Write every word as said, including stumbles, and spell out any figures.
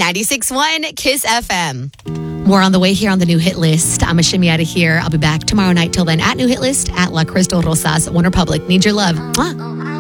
ninety-six point one Kiss F M. More on the way here on the new hit list. I'm a shimmy out of here. I'll be back tomorrow night. Till then, at New Hit List, at La Crystal Rosas, One Republic. Need your love. Mwah.